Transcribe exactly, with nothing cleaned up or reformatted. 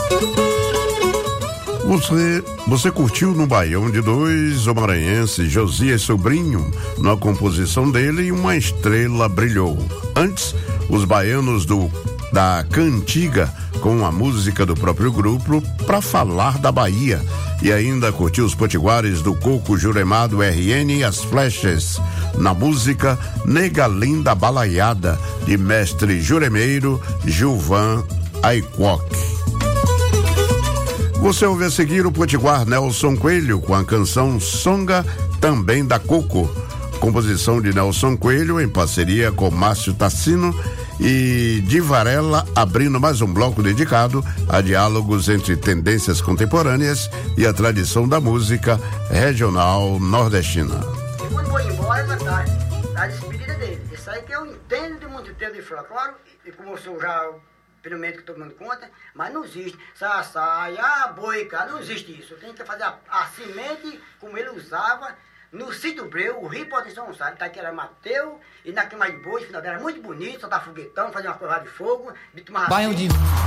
Você, você curtiu no Baião de Dois o maranhense Josias Sobrinho, na composição dele Uma Estrela Brilhou. Antes, os baianos do, da Cantiga, com a música do próprio grupo, Pra Falar da Bahia. E ainda curtiu os potiguares do Coco Juremado R N e as Flechas, na música Nega Linda Balaiada, de mestre juremeiro Gilvan Aiquoc. Você ouve a seguir o potiguar Nelson Coelho com a canção Songa, também da Coco. Composição de Nelson Coelho em parceria com Márcio Tassino e de Varela, abrindo mais um bloco dedicado a diálogos entre tendências contemporâneas e a tradição da música regional nordestina. E quando foi embora, tá, a despedida dele. Isso aí que eu entendo de muito tempo de folclore, e como eu sou já pelo menos que todo mundo conta, mas não existe saia, boica, não existe isso. Tem que fazer a, a semente como ele usava no sítio Breu, o Rio Potencial Gonçalves, tá, que era Mateus, e na queima de boi, final dela era muito bonito, soltar foguetão, fazer uma coisa de fogo, de tomar Baião de